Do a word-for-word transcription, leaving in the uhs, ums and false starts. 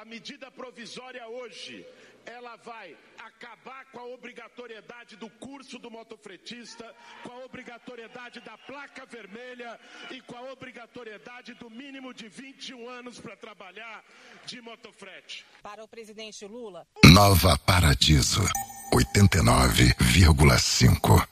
A medida provisória hoje, ela vai acabar com a obrigatoriedade do curso do motofretista, com a obrigatoriedade da placa vermelha e com a obrigatoriedade do mínimo de vinte e um anos para trabalhar de motofrete. Para o presidente Lula. Nova Paradiso, oitenta e nove vírgula cinco.